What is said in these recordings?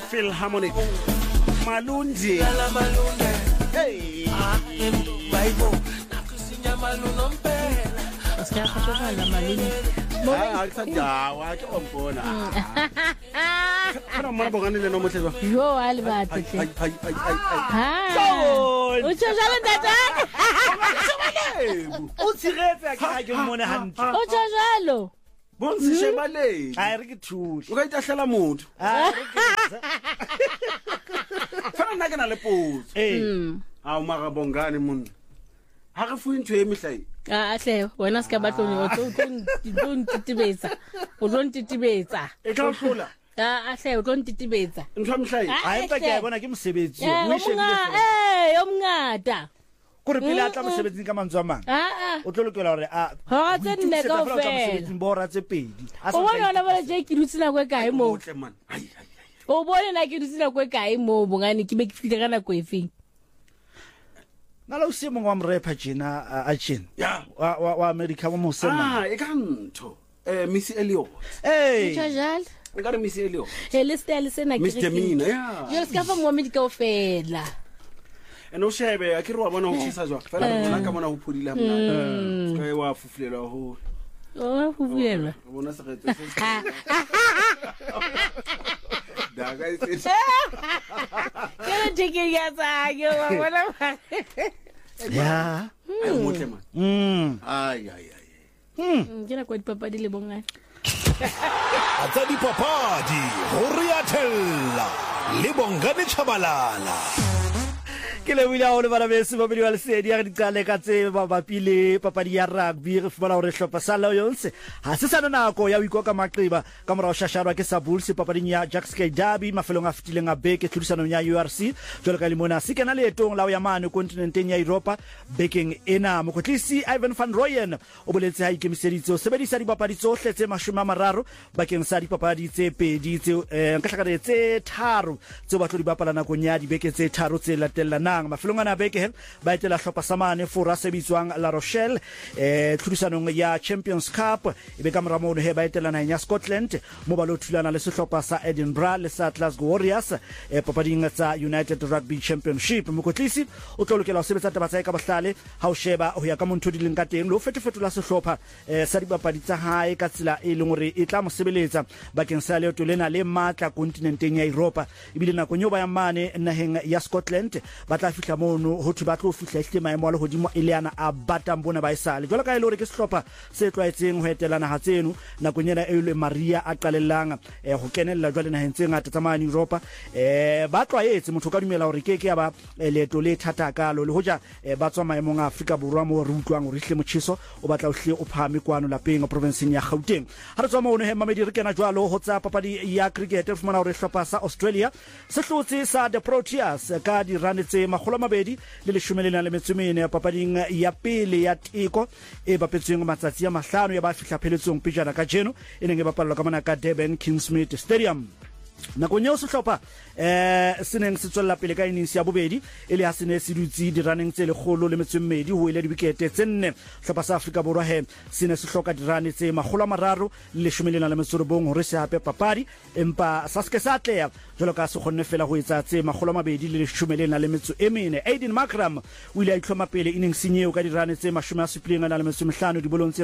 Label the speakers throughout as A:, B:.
A: Philharmonic Malundi. Hey. Bonse balei.
B: A re ke thusi.
A: O ka itahlela motho. Fana nna ke na le potso. A o maga bongane monna. Ha re fu ntho e mehlai.
C: Hle wena se ka batlone o tlo ntitibetsa. O tlo ntitibetsa.
A: E tla hlola.
C: Hle o tlo ntitibetsa.
A: Ntho ya mehlai.
B: A empa ke bona ke mosebetsi
C: o ishebile. Yo mngata.
B: Kore pele a tla mosebetsing ka mantswe a mang. O tlo lokela hore a
C: ha tsenne ka ofela.
B: Mbora tse pedi.
C: O bona ona ba je ke rutsina kwe kae mo. O bona na ke rutsina kwe kae mo bongane ke be ke fitile kana kwe efeng.
B: Nalo simo wa mrepa jina a jin.
A: Ya
B: wa America wa mosema.
A: E ka ntho. Miss Elliot.
C: Chajal.
A: E ka re Miss Elliot.
C: Le style sena ke.
A: Mr. Mina, ya.
C: Yo ska fa mo medica ofela.
A: No shebe a ke re wa bona ho tshisa jwa fela bona ka mona ho phodile hamna ska wa fufulelwa ho
C: fufulelwa
A: bona se retse da ga ise
C: ke teke ya tsa ke wa bona
B: ya
A: motle man ai
C: ke na kwa dipapadi le bongane
D: atsa dipapadi ho riathella le Bongane Chabalala
B: ke le wila o le bana bese ba bili wa lesedi ya dikale ka tse ba bapile papadi ya rugby re fumana hore hlopha sa Lions ha se sana nako ya wiko ka maqeba ka mora o shasharwa ke sa Bulls papading ya Jacques Derby mafelong a fitileng a beke tlhodisano ya URC jwalo ka limona se kana leetong la ya mane kontinenteng ya Europa bekeng ena mokotlisi Ivan van Rooyen o boletse ha ikemiseditse o sebedisa dipapadi tsohle tse 30 bakeng sa dipapadi tse pedi tse nka hlakare tse 3 tse ba tlo di bapala nakong ya dibeke tse 3 tse latellanang mafelong ana beke ba etela hlopha samane for se bitswang La Rochelle tlhodisanong ya Champions Cup ibe ka mora mono he ba etela na ya Scotland mo ba lo thulana le sehlopha sa Edinburgh le sa Glasgow Warriors papading tsa United Rugby Championship mokotlisi o tlo lokela ho sebetsa taba tsa ka bohlale ha o sheba ho ya ka montho di leng ka teng lo fetofetola sehlopha sa dipapadi tsa hae ka tsela e leng hore e tla mo sebeletsa bakeng sa leeto lena le matla kontinenteng ya Europa ibile nako nyo ba ya mane naheng ya Scotland ba tla fihla mono ho thuba tlo fihla hle maemo a le hodimo Eliana a batang bona ba isale jwalo ka ile hore ke sehlopha se tlwaetseng ho etelana ha tseno nakong ena e le Maria a qalellang ho kenella jwale naheng tse ngata tsa mane Europa ba tlwaetse motho ka dumela hore ke ya ba leeto le thata kalo le hoja ba tswa maemong a Afrika Borwa mo re utlwang hore hle motjhiso o batla o hle o phame kwano lapeng provinceng ya Gauteng ha re tswa mono he mamedi re kena jwalo ho tsa papadi ya cricket fumana hore sehlopha sa Australia se hlotse sa the Proteas ka di run tse 214 ya papading ya pele ya teko e bapetsweng matsatsi ya 5 ya ba fihla pheletsong pejana ka jeno e neng e bapalwa ka mona ka Durban Kingsmead Stadium nakong eo sehlopha se neng se tswella pele ka innings ya bobedi ele ha se ne se dutse di running tse 102 ho ile di wicket tse 4 sehlopha sa Afrika Borwa he se ne se hloka di run tse 319 hore se hape papadi empa sa ske sa tleya jwalo ka se kgonne fela ho etsa tse 214 Aiden Makram o ile a itlhoma pele innings nyeo ka di run tse 75 di bolong tse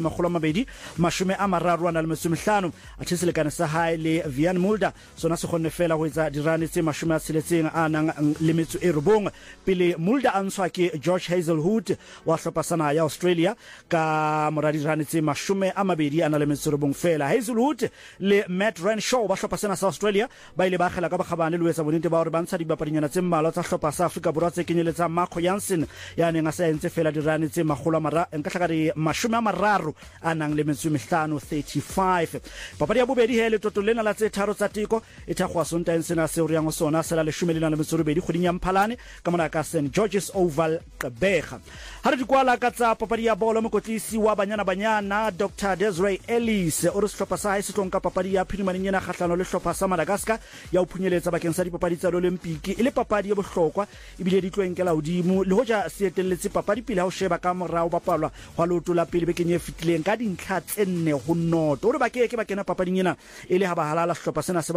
B: 235 a tshelekana sa hae le Vian Mulder sona se kgonne fela ho etsa dirane tse 60 a nang le metso e robong pele Mulder a ntshwa ke George Hazelwood wa hlopha sana ya Australia ka mora dirane tse 20 a na le metso robong fela Hazelwood le Matt Renshaw ba hlopha sana sa Australia ba ile ba khela ka bakgabane le wetsa bonente ba hore ba ntsha dibapadinyana tse mmalwa tsa hlopha sa Afrika Borwa tse kenyeletsa Marco Jansen ya neng a sa entse fela dirane tse 100 nka hlakare 30 a nang le metso 35 papadi ya bobedi hele totolena la tse 3 tsa teko e thakgwa sonta sena se uriang sona sela le 12 kgweding ya Mphalane ka mona ka St George's Oval Gqeberha ha re dikwala ka tsa papadi ya bolo mokotlisi wa banyana Dr Desiree Ellis o re sehlopha sa hae se tlonka papadi ya phirimaneng ena kgahlano le hlopha sa Madagascar ya ho phunyeletsa bakeng sa dipapadi tsa Olympic ile papadi ya bohlokwa ibile di tloenkela hodimo le hoja se etelletse papadi pele ha o sheba ka morao bapalwa hwa loto la pele bekeng e fitileng ka dintlha tse 4 ho noto o re ba keke ba kena papading ena ile ha ba halala sehlopha sena se ba tlo bapala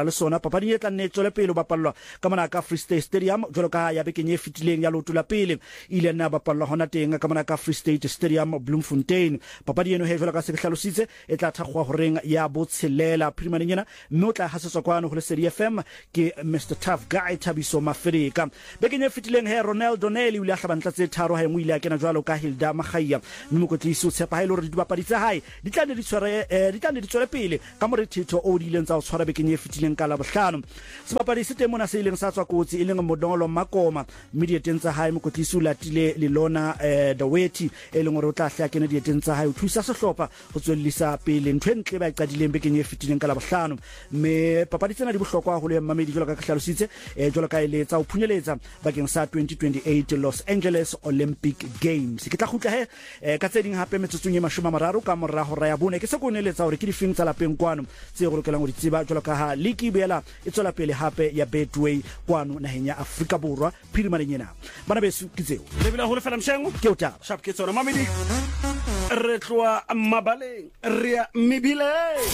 B: le sona papadi e tla nne tswele pele bapallwa ka mona ka Free State Stadium jwalo ka ya bekeng e fitileng ya loto la pele ile nna bapallwa hona teng ka mona ka Free State Stadium Bloemfontein papadi eno he jwalo ka se hlalositse e tla thakgwa horeng ya botshelela primareng ena mme o tla hasetswa kwano ho le Sedi FM ke Mr Tough Guy Thabiso Mafrika bekeng e fitileng he Ronald Donnelly o ile a hlabantla tse tharo ha engwe ile a kena jwalo ka Hilda Magaya mme mokotlisi o tshepa ha ile hore dibapadi tsa hae di tla ne di tswele pele ka more thitho o di ileng tsa o tshwara bekeng e fitileng ka la bohlano sebapadi se teng mona se ileng sa tswa kotsi e leng Modolo Makoma mme dieteng tsa hae mokotlisi o latile Lelona Daweti e leng hore o tla hla kena dieteng tsa hae o thusa sehlopha ho tswellisa pele ntwe ntle ba qadileng bekeng e fitileng ka la bohlano mme papadi tsena di bohlokwa ho le mamedi jwalo ka hlalositse jwalo ka ile tsa o phunyeletsa bakeng sa 2028 Los Angeles Olympic Games ke tla khutla he ka tse ding hape metsotsong e 30 ka mora hora ya bone ke se ko neletsa hore ke di feng tsa lapeng kwano tse go lokelang go di tseba jwalo ka ha liki bela e tswela pele hape ya Betway kwano naheng ya Afrika Borwa phirimareng ena bana beso ke tseo
A: le bila ho le fela mshengo
B: ke o taba
A: shap ke tsona mamedi re tloa mabaleng re ya mebile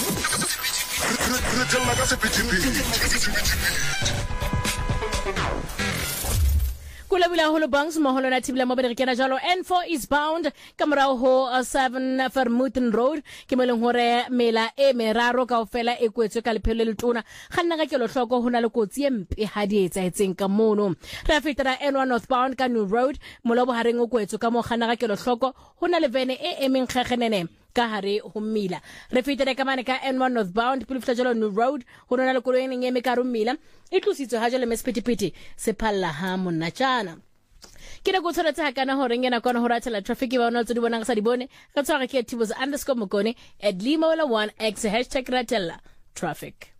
E: re tella ka sephethephethe
C: Kulabila holo bangs moholo na tibla mo bere kena jalo N4 is bound kamorao ho 7 Vermouth Road ke meleng hore mela e meraro kaofela e kwetswe ka lephelo le tona ganna ka kelo hloko hona le kotsi empe ha di etsaetseng ka mono ra fetela N1 northbound ka New Road molobo hareng o kwetswe ka mo ganna ka kelo hloko hona le vene e emeng kheghenene ka hare ho mmila re fetela ka mane ka N1 northbound pulufta jalo New Road hona le koloi ene ngeme ka rumila e tlositswe ha jalo mesipetipeti se phalla ha monatjana kena go tshwara tsa kana hore ngena kona ho ratela traffic ba ona tse di bonang sa di bone ka tswara ke @tibos_mokone @limola1x #ratella traffic